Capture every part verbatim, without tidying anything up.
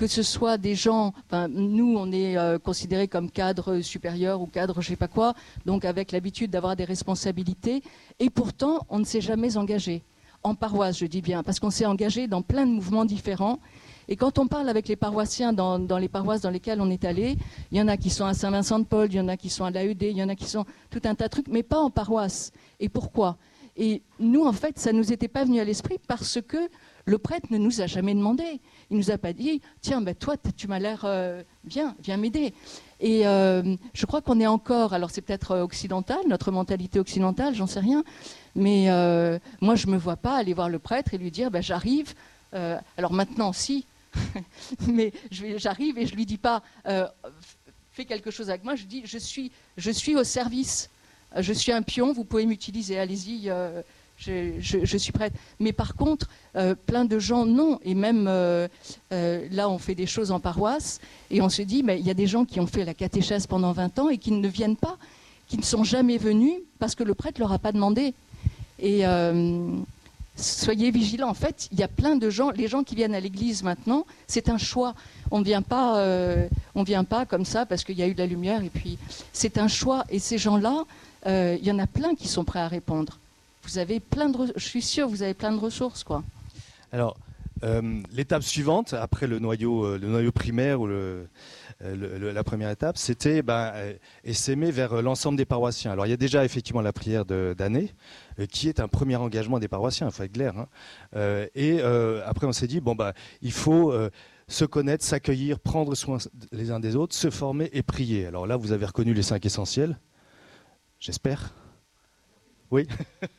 que ce soit des gens, enfin, nous on est euh, considérés comme cadres supérieurs ou cadres je sais pas quoi, donc avec l'habitude d'avoir des responsabilités, et pourtant on ne s'est jamais engagé, en paroisse je dis bien, parce qu'on s'est engagé dans plein de mouvements différents, et quand on parle avec les paroissiens dans, dans les paroisses dans lesquelles on est allé, il y en a qui sont à Saint-Vincent-de-Paul, il y en a qui sont à l'A E D, il y en a qui sont tout un tas de trucs, mais pas en paroisse. Et pourquoi ? Et nous en fait ça ne nous était pas venu à l'esprit parce que le prêtre ne nous a jamais demandé. Il ne nous a pas dit « Tiens, ben toi, tu m'as l'air euh, bien, viens m'aider ». Et euh, je crois qu'on est encore, alors c'est peut-être occidental, notre mentalité occidentale, j'en sais rien, mais euh, moi je ne me vois pas aller voir le prêtre et lui dire ben, « J'arrive euh, ». Alors maintenant, si, mais j'arrive et je ne lui dis pas euh, « Fais quelque chose avec moi », je dis je suis, « Je suis au service, je suis un pion, vous pouvez m'utiliser, allez-y euh, ». Je, je, je suis prête. Mais par contre, euh, plein de gens, non. Et même euh, euh, là, on fait des choses en paroisse et on se dit, il y a des gens qui ont fait la catéchèse pendant vingt ans et qui ne viennent pas, qui ne sont jamais venus parce que le prêtre ne leur a pas demandé. Et euh, soyez vigilants. En fait, il y a plein de gens, les gens qui viennent à l'église maintenant, c'est un choix. On ne vient pas, euh, on vient pas comme ça parce qu'il y a eu de la lumière. Et puis, c'est un choix. Et ces gens-là, euh, il y en a plein qui sont prêts à répondre. Vous avez plein de, je suis sûr, vous avez plein de ressources, quoi. Alors, euh, l'étape suivante, après le noyau, euh, le noyau primaire ou le, euh, le, la première étape, c'était ben, euh, essaimer vers l'ensemble des paroissiens. Alors, il y a déjà effectivement la prière d'année, euh, qui est un premier engagement des paroissiens, il faut être clair. Hein. Euh, et euh, après, on s'est dit, bon, ben, il faut euh, se connaître, s'accueillir, prendre soin les uns des autres, se former et prier. Alors là, vous avez reconnu les cinq essentiels, j'espère. Oui,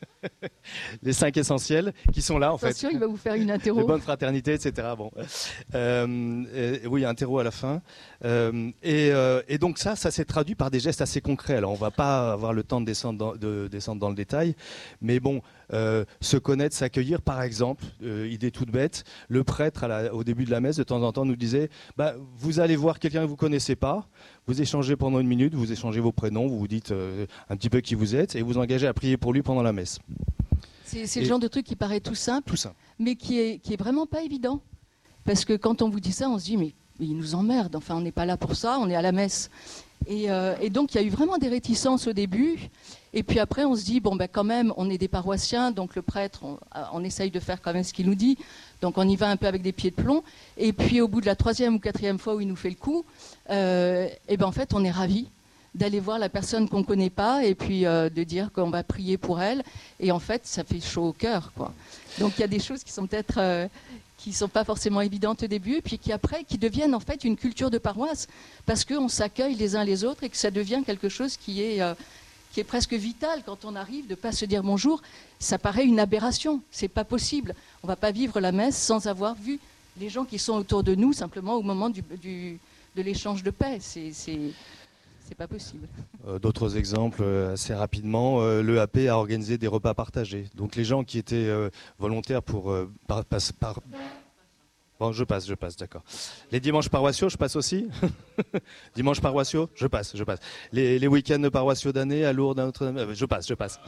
les cinq essentiels qui sont là en Attention, fait. Attention, il va vous faire une interro. Les bonnes fraternités, et cetera. Bon, euh, et, oui, interro à la fin. Euh, et, euh, et donc ça, ça s'est traduit par des gestes assez concrets. Alors on va pas avoir le temps de descendre dans, de descendre dans le détail, mais bon, euh, se connaître, s'accueillir, par exemple, euh, idée toute bête. Le prêtre à la, au début de la messe, de temps en temps, nous disait bah, vous allez voir quelqu'un que vous connaissez pas. Vous échangez pendant une minute, vous échangez vos prénoms, vous vous dites euh, un petit peu qui vous êtes et vous engagez à prier pour lui pendant la messe. C'est le genre de truc qui paraît tout simple, tout simple. mais qui est, qui est vraiment pas évident. Parce que quand on vous dit ça, on se dit mais, mais il nous emmerde, enfin on n'est pas là pour ça, on est à la messe. Et, euh, et donc il y a eu vraiment des réticences au début. Et puis après on se dit bon ben quand même on est des paroissiens, donc le prêtre on, on essaye de faire quand même ce qu'il nous dit. Donc on y va un peu avec des pieds de plomb. Et puis au bout de la troisième ou quatrième fois où il nous fait le coup, euh, et ben en fait on est ravis d'aller voir la personne qu'on ne connaît pas et puis euh, de dire qu'on va prier pour elle. Et en fait, ça fait chaud au cœur, quoi. Donc il y a des choses qui sont peut-être euh, qui sont pas forcément évidentes au début, puis qui après, qui deviennent en fait une culture de paroisse, parce qu'on s'accueille les uns les autres et que ça devient quelque chose qui est, euh, qui est presque vital quand on arrive, de ne pas se dire bonjour. Ça paraît une aberration, c'est pas possible. On ne va pas vivre la messe sans avoir vu les gens qui sont autour de nous, simplement au moment du, du, de l'échange de paix. C'est... C'est pas possible. Euh, D'autres exemples, euh, assez rapidement, euh, l'E A P a organisé des repas partagés. Donc les gens qui étaient euh, volontaires pour... Euh, par, par, par... Bon, je passe, je passe, d'accord. Les dimanches paroissiaux, je passe aussi. Dimanches paroissiaux, je passe, je passe. Les, les week-ends paroissiaux d'année à Lourdes, à Notre-Dame, je passe, je passe.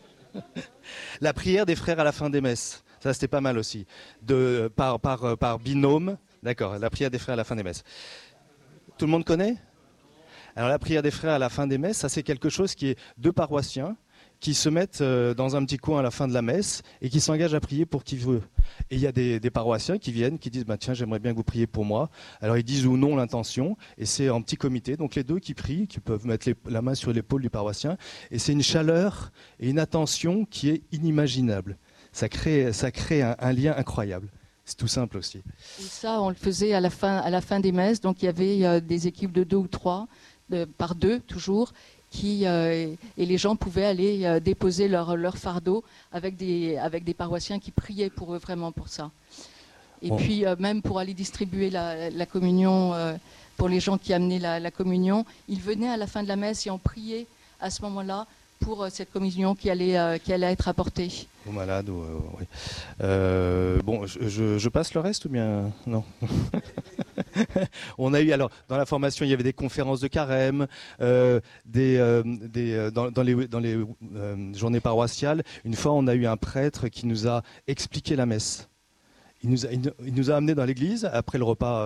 La prière des frères à la fin des messes, ça c'était pas mal aussi. De, par, par, par binôme, d'accord, la prière des frères à la fin des messes. Tout le monde connaît ? Alors la prière des frères à la fin des messes, ça c'est quelque chose qui est deux paroissiens qui se mettent dans un petit coin à la fin de la messe et qui s'engagent à prier pour qui veut. Et il y a des, des paroissiens qui viennent, qui disent bah, « tiens, j'aimerais bien que vous priez pour moi ». Alors ils disent ou non l'intention et c'est en petit comité. Donc les deux qui prient, qui peuvent mettre les, la main sur l'épaule du paroissien. Et c'est une chaleur et une attention qui est inimaginable. Ça crée, ça crée un, un lien incroyable. C'est tout simple aussi. Et ça, on le faisait à la fin, à la fin des messes. Donc il y avait euh, des équipes de deux ou trois. De, par deux toujours, qui, euh, et les gens pouvaient aller euh, déposer leur, leur fardeau avec des, avec des paroissiens qui priaient pour eux vraiment pour ça. Et bon. Puis euh, même pour aller distribuer la, la communion, euh, pour les gens qui amenaient la, la communion, ils venaient à la fin de la messe et on priait à ce moment-là pour euh, cette communion qui allait, euh, qui allait être apportée. Aux malades, ou, euh, oui. Euh, bon, je, je, je passe le reste ou bien non? On a eu alors dans la formation, il y avait des conférences de carême, euh, des, euh, des dans, dans les dans les euh, journées paroissiales. Une fois, on a eu un prêtre qui nous a expliqué la messe. Il nous a, il nous a amené dans l'église après le repas.